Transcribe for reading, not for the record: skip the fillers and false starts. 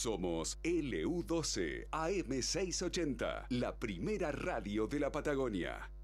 Somos LU12 AM680, la primera radio de la Patagonia.